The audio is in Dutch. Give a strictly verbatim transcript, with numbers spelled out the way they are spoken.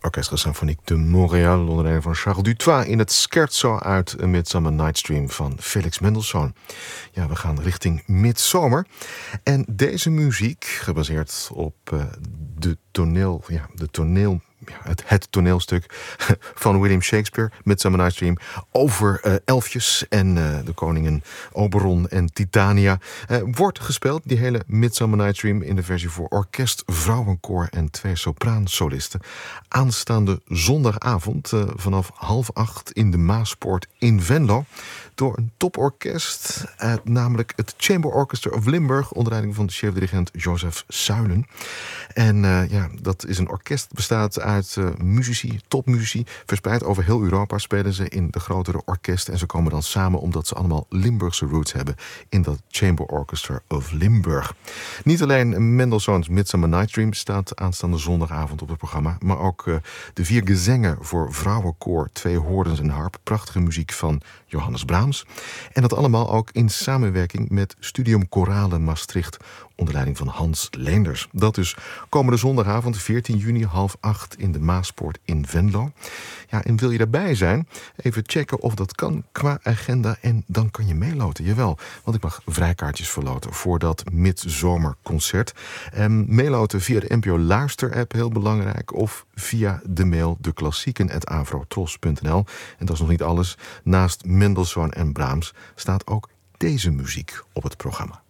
Orchestre Symphonique de Montréal onder leiding van Charles Dutoit in het scherzo uit A Midsummer Night's Dream van Felix Mendelssohn. Ja, we gaan richting midzomer. En deze muziek, gebaseerd op uh, de toneel, ja, de toneel, ja, het, het toneelstuk van William Shakespeare, Midsummer Night's Dream, over uh, elfjes en uh, de koningen Oberon en Titania, uh, wordt gespeeld, die hele Midsummer Night's Dream, in de versie voor orkest, vrouwenkoor en twee sopraansolisten. Aanstaande zondagavond uh, vanaf half acht in de Maaspoort in Venlo door een toporkest, uh, namelijk het Chamber Orchestra of Limburg onder leiding van de chef-dirigent Joseph Suilen. En uh, ja, dat is een orkest, bestaat uit uh, muzici, topmuzici, verspreid over heel Europa spelen ze in de grotere orkesten en ze komen dan samen omdat ze allemaal Limburgse roots hebben in dat Chamber Orchestra of Limburg. Niet alleen Mendelssohn's Midsummer Night's Dream staat aanstaande zondagavond op het programma, maar ook uh, de vier gezangen voor vrouwenkoor, twee hoorns en harp, prachtige muziek van Johannes Brahms. En dat allemaal ook in samenwerking met Studium Chorale Maastricht onder leiding van Hans Leenders. Dat dus komende zondagavond veertien juni half acht in de Maaspoort in Venlo. Ja, en wil je daarbij zijn? Even checken of dat kan qua agenda en dan kan je meeloten. Jawel, want ik mag vrijkaartjes verloten voor dat midzomerconcert. En meeloten via de N P O Luister-app, heel belangrijk, of via de mail deklassieken at avrotros punt n l. En dat is nog niet alles. Naast Mendelssohn en Brahms staat ook deze muziek op het programma.